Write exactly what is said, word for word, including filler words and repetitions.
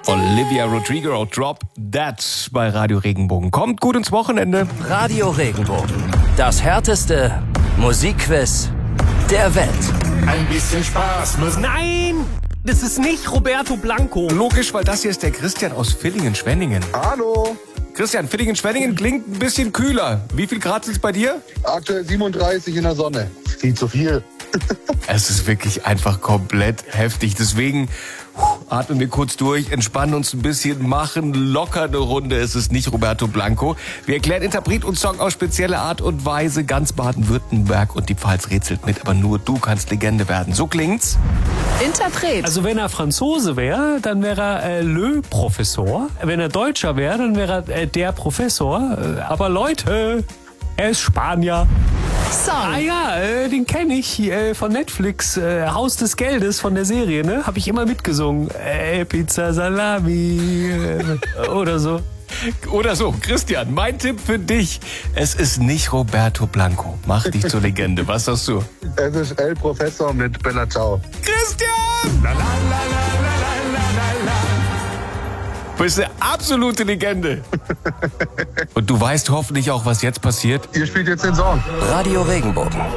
Olivia Rodrigo, Drop That bei Radio Regenbogen. Kommt gut ins Wochenende. Radio Regenbogen, das härteste Musikquiz der Welt. Ein bisschen Spaß muss... Nein, das ist nicht Roberto Blanco. Logisch, weil das hier ist der Christian aus Villingen-Schwenningen. Hallo. Christian, Villingen-Schwenningen klingt ein bisschen kühler. Wie viel Grad sind es bei dir? Aktuell siebenunddreißig in der Sonne. Viel zu viel. Es ist wirklich einfach komplett heftig. Deswegen atmen wir kurz durch, entspannen uns ein bisschen, machen locker eine Runde. Es ist nicht Roberto Blanco. Wir erklären Interpret und Song auf spezielle Art und Weise. Ganz Baden-Württemberg und die Pfalz rätselt mit, aber nur du kannst Legende werden. So klingt's. Interpret. Also wenn er Franzose wäre, dann wäre er äh, Le Professor. Wenn er Deutscher wäre, dann wäre er äh, der Professor. Äh, aber Leute, er ist Spanier. Song. Ah ja, äh, den kenne ich äh, von Netflix, äh, Haus des Geldes von der Serie, ne? Habe ich immer mitgesungen. Äh, Pizza Salami äh, oder so. Oder so. Christian, mein Tipp für dich. Es ist nicht Roberto Blanco. Mach dich zur Legende. Was sagst du? Es ist El Professor mit Bella Ciao. Christian! La, la, la, la, la, la, la, la. Bist eine absolute Legende. Und du weißt hoffentlich auch, was jetzt passiert. Ihr spielt jetzt den Song. Radio Regenbogen.